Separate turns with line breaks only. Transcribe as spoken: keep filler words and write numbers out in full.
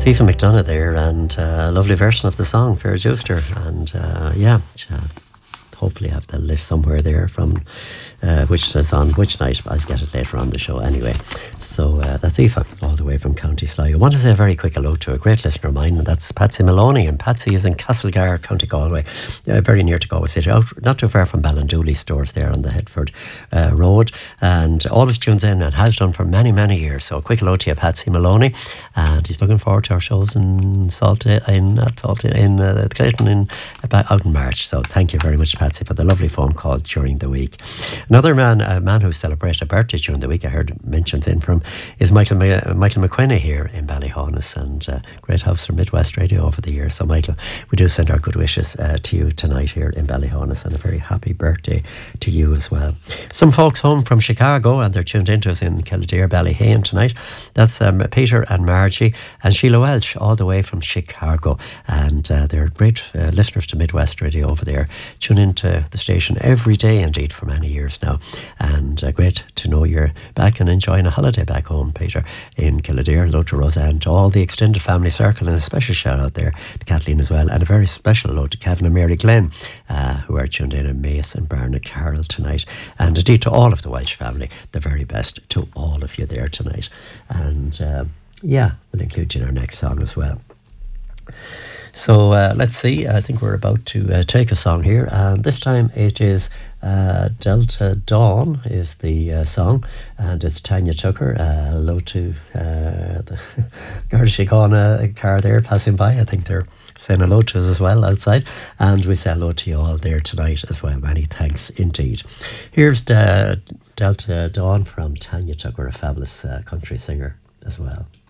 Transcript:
Aoife McDonough there, and uh, a lovely version of the song, Fair Juicer. And uh, yeah, uh, hopefully have the list somewhere there from uh, which is on which night. I'll get it later on the show anyway. So uh, that's Aoife, all the way from County Sligo. I want to say a very quick hello to a great listener of mine, and that's Patsy Maloney. And Patsy is in Castlegar, County Galway, uh, very near to Galway City, out not too far from Ballindooley stores there on the Headford uh, Road, and always tunes in and has done for many, many years. So a quick hello to you, Patsy Maloney, and he's looking forward to our shows in Salt, in not Salt, in uh, Clayton in about out in March. So thank you very much, Patsy, for the lovely phone call during the week. Another man, a man who celebrated a birthday during the week, I heard mentions in from, is Michael Ma- Michael McQuinney here in Ballyhonus, and uh, great house for Midwest Radio over the years. So Michael, we do send our good wishes uh, to you tonight here in Ballyhonus, and a very happy birthday to you as well. Some folks home from Chicago, and they're tuned into us in Kildare, Ballyhane tonight. That's um, Peter and Margie and Sheila Welch, all the way from Chicago, and uh, they're great uh, listeners to Midwest Radio over there. Tune into the station every day indeed for many years now, and uh, great to know you're back and enjoying a holiday back home, Peter, in Kildare. Hello to Roseanne, to all the extended family circle, and a special shout out there to Kathleen as well, and a very special hello to Kevin and Mary Glenn, uh, who are tuned in, in Mace and Barnett Carroll tonight, and indeed to all of the Welsh family, the very best to all of you there tonight. And uh, yeah, we'll include you in our next song as well. So uh, let's see, I think we're about to uh, take a song here, and this time it is uh, Delta Dawn is the uh, song, and it's Tanya Tucker. Uh, hello to uh, the Garda car there passing by. I think they're saying hello to us as well outside, and we say hello to you all there tonight as well. Many thanks indeed. Here's the Delta Dawn from Tanya Tucker, a fabulous uh, country singer as well.